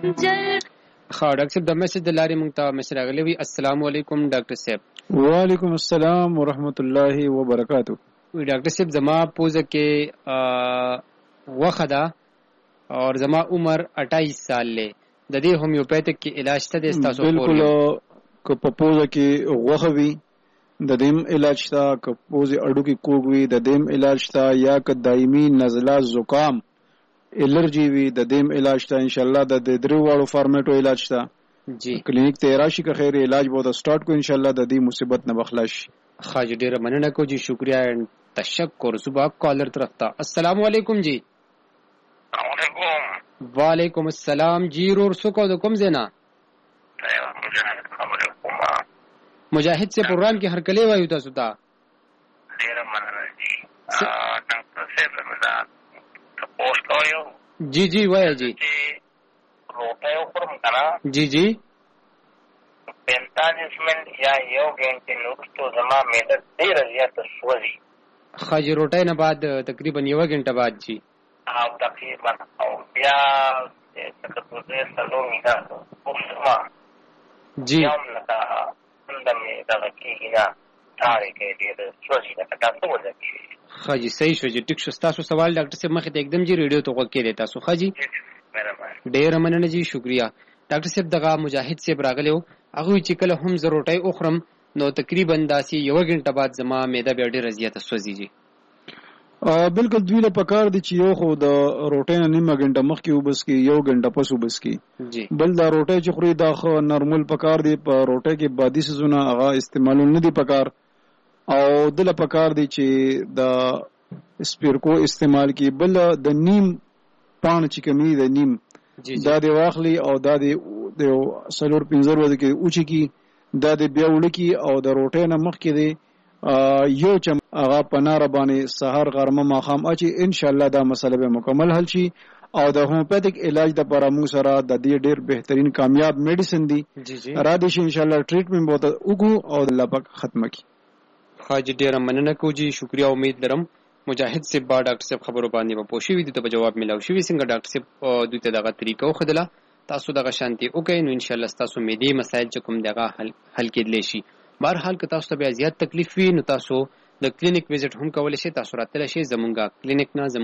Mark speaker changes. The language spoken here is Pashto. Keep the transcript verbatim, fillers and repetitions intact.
Speaker 1: ها ډاکټر صاحب د میسج د لارې مونږ ته میسج راغلی وي. السلام علیکم ډاکټر صاحب.
Speaker 2: وعلیکم السلام ورحمت الله وبرکاتو.
Speaker 1: وی ډاکټر صاحب زما پوزه کې وخه ده اور زما عمر اٹھائیس سال له د دې هومیوپیتک کې علاج ته د تاسو
Speaker 2: بالکل که په پوزه کې وخه وي د دیم علاج تا، که پوزه اډو کې کوګ وي د دیم علاج تا، یا که دایمي نزله زکام الرجی وي د دیم علاج تا. ان شاء الله د درو واړو فارمیټو علاج تا
Speaker 1: جی
Speaker 2: کلینیک ته راشي که خیر علاج به د سٹارټ کو ان شاء الله د دې مصیبت نه بخلاص شي.
Speaker 1: خاج ډیر مننه کو جی شکریہ اینڈ تشکر. صبح کالر طرف تا السلام علیکم جی.
Speaker 3: علیکم
Speaker 1: وعلیکم السلام جی. رور سکو د کوم زینا مجاهد سے پروگرام کی هر کلی وایو تاسو ته
Speaker 3: ډیر مننه جی. ډاکټر صاحب مزه تاسو کویو
Speaker 1: جی جی وای جی
Speaker 3: روټه یو کوم کنه
Speaker 1: جی جی
Speaker 3: پینتالیس منټ یا یو غنټه نورستو زما معده ډیر زیات سوځي.
Speaker 1: خاج روټه نه بعد تقریبا یو غنټه بعد جی
Speaker 3: او تقریبا او بیا تاسو ته سلو میدا اوسما
Speaker 1: جی
Speaker 3: یم لکه اندمه دا کیږي تاریخ کې ډیر سوځي دا تاسو ولګي.
Speaker 1: خاجی صحیح شو جی. ټیک شو. تاسو سوال ډاکټر صاحب مخه ته एकदम جی ریډیو ته وکړی دی تاسو. خاجی ډیر مننه جی شکریہ. ډاکټر صاحب دغه مجاهد صاحب راغلیو هغه چې کله هم ضرورتای اخرم نو تقریبا داسي یو غنټه بعد زما معده بیا ډیر زیاته سوځي جی.
Speaker 2: بالکل دوی له پکار دي چې یو خو د روټۍ نه نیمه غنټه مخکې وبس کی یو غنټه پس وبس کی
Speaker 1: جی.
Speaker 2: بل دا روټۍ چې خوري دا خو نارمل پکار دي. په روټۍ کې بادي سيزونه هغه استعمالول نه دي پکار او دله پکار دي چې د سپیرکو استعمال کی. بل د نیم پان چې کمی د نیم
Speaker 1: جی جی.
Speaker 2: دا دی واخلي او دا دی د سلور پنځر ورځې کې اوچي کی دا دی بیا وړکی او د روټۍ نه مخکې دی یو چم هغه پنار باندې سحر غرمه ماخام اچي ان شاء الله دا مسله به مکمل حل شي او د هومیوپیتک علاج د پرامو سره د دې ډیر بهترین کامیاب میډیسن دی.
Speaker 1: جی جی
Speaker 2: را دي شي ان شاء الله ټریټمنټ بہت وګو او الله پاک ختم کی.
Speaker 1: خاج ډیر مننه کو جی شکریہ. امید لرم مجاهد سے با ډاکټر صاحب خبرو باندې په پوښي وي ته جواب ملاوي شي. څنګه ډاکټر صاحب دوی ته دغه طریقو خدله تاسو دغه شانتي او کین ان شاء الله تاسو مې دې مسائل چې کوم دغه حل حل کېدلی شي. بهر حال که تاسو ته بیا زیات تکلیف وي نو تاسو د کلینیک ویزټ هم کولای شئ. تاسو راتلی شئ زمونږه کلینیک نه.